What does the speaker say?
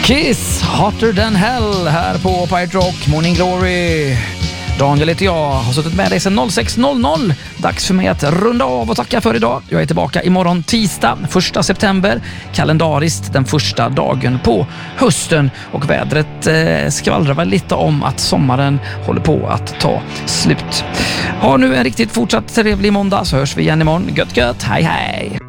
Kiss, Hotter Than Hell här på Pirate Rock Morning Glory. Daniel heter jag, har suttit med dig sedan 06.00. Dags för mig att runda av och tacka för idag. Jag är tillbaka imorgon tisdag 1 september. Kalendariskt den första dagen på hösten. Och vädret skvallrar väl lite om att sommaren håller på att ta slut. Ha nu en riktigt fortsatt trevlig måndag, så hörs vi igen imorgon. Gött, hej hej!